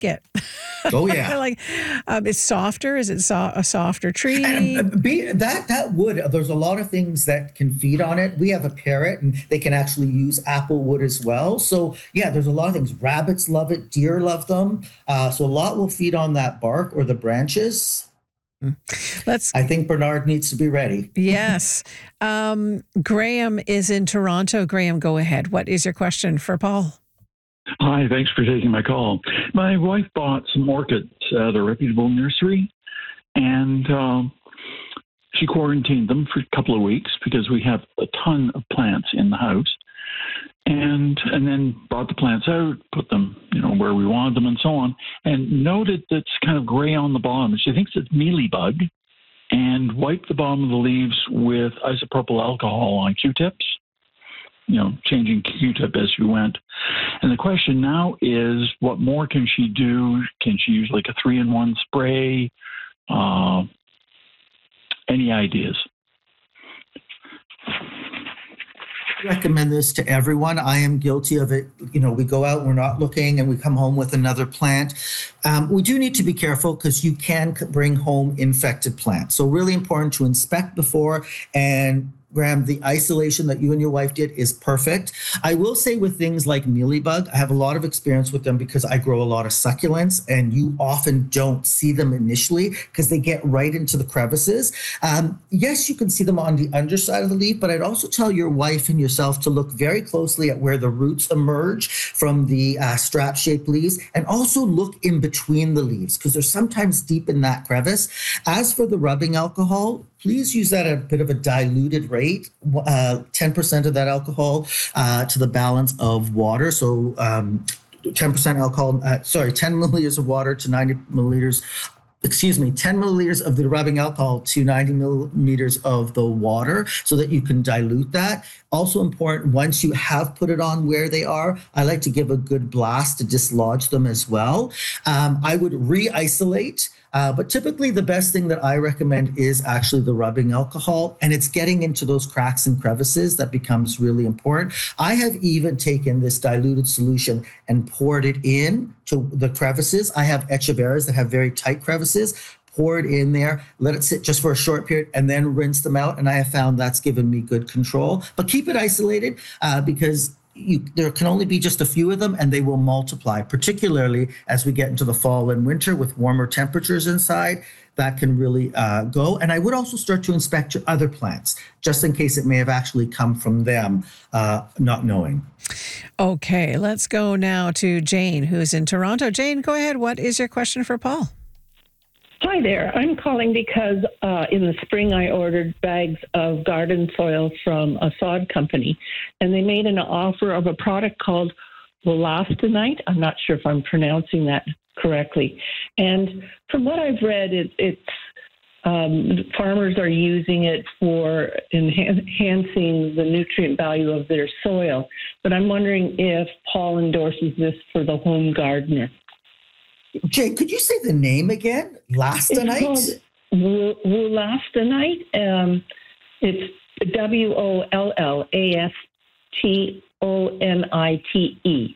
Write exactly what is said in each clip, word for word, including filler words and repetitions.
it. Oh yeah, like um, it's softer. Is it so- a softer tree? and uh, be, that that wood. There's a lot of things that can feed on it. We have a parrot, and they can actually use apple wood as well. So yeah, there's a lot of things. Rabbits love it. Deer love them. Uh, so a lot will feed on that bark or the branches. Let's. I think Bernard needs to be ready. Yes. Um, Graham is in Toronto. Graham, go ahead. What is your question for Paul? Hi, thanks for taking my call. My wife bought some orchids at a reputable nursery, and um, she quarantined them for a couple of weeks because we have a ton of plants in the house, and and then brought the plants out, put them, you know, where we wanted them, and so on, and noted that it's kind of gray on the bottom. She thinks it's mealybug, and wiped the bottom of the leaves with isopropyl alcohol on Q-tips. You know, changing Q-tip as she went. And the question now is, what more can she do? Can she use like a three-in-one spray? Uh, any ideas? I recommend this to everyone. I am guilty of it. You know, we go out, we're not looking, and we come home with another plant. Um, we do need to be careful because you can bring home infected plants. So really important to inspect before. And Graham, the isolation that you and your wife did is perfect. I will say with things like mealybug, I have a lot of experience with them because I grow a lot of succulents, and you often don't see them initially because they get right into the crevices. Um, yes, you can see them on the underside of the leaf, but I'd also tell your wife and yourself to look very closely at where the roots emerge from the uh, strap-shaped leaves, and also look in between the leaves because they're sometimes deep in that crevice. As for the rubbing alcohol, please use that at a bit of a diluted rate, uh, ten percent of that alcohol uh, to the balance of water. So um, ten percent alcohol, uh, sorry, ten milliliters of water to ninety milliliters, excuse me, ten milliliters of the rubbing alcohol to ninety milliliters of the water so that you can dilute that. Also important, once you have put it on where they are, I like to give a good blast to dislodge them as well. Um, I would re-isolate. Uh, but typically the best thing that I recommend is actually the rubbing alcohol, and it's getting into those cracks and crevices that becomes really important. I have even taken this diluted solution and poured it in to the crevices. I have echeveras that have very tight crevices. Pour it in there, let it sit just for a short period, and then rinse them out. And I have found that's given me good control. But keep it isolated uh, because You, there can only be just a few of them, and they will multiply, particularly as we get into the fall and winter with warmer temperatures inside. That can really uh, go. And I would also start to inspect your other plants, just in case it may have actually come from them, uh, not knowing. Okay, let's go now to Jane, who's in Toronto. Jane, go ahead. What is your question for Paul? Hi there. I'm calling because uh, in the spring I ordered bags of garden soil from a sod company, and they made an offer of a product called Wollastonite. I'm not sure if I'm pronouncing that correctly. And from what I've read, it, it's um, farmers are using it for enhan- enhancing the nutrient value of their soil. But I'm wondering if Paul endorses this for the home gardener. Jay, could you say the name again? Lastonite? It's called Wollastonite. Um, it's W O L L A S T O N I T E.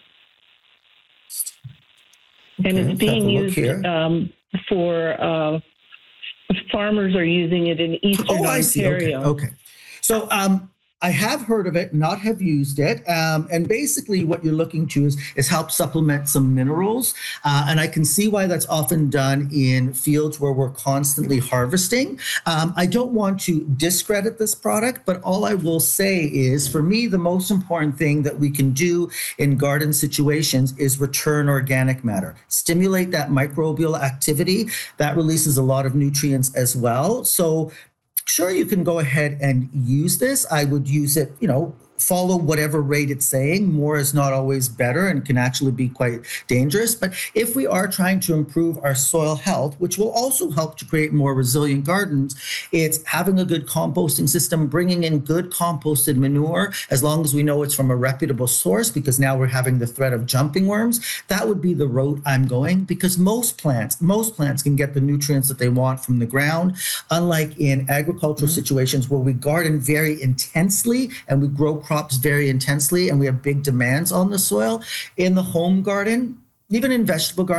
And Okay, it's being let's have a look used here. um, for uh, farmers are using it in eastern Oh, I see. Okay. Ontario. Okay. So um, I have heard of it, not have used it. Um, and basically what you're looking to is, is help supplement some minerals. Uh, and I can see why that's often done in fields where we're constantly harvesting. Um, I don't want to discredit this product, but all I will say is, for me, the most important thing that we can do in garden situations is return organic matter, stimulate that microbial activity. That releases a lot of nutrients as well. So sure, you can go ahead and use this. I would use it, you know, follow whatever rate it's saying. More is not always better and can actually be quite dangerous. But if we are trying to improve our soil health, which will also help to create more resilient gardens, it's having a good composting system, bringing in good composted manure, as long as we know it's from a reputable source, because now we're having the threat of jumping worms. That would be the route I'm going, because most plants, most plants can get the nutrients that they want from the ground, unlike in agricultural mm-hmm. situations where we garden very intensely and we grow crops very intensely and we have big demands on the soil. In the home garden, even in vegetable gardens.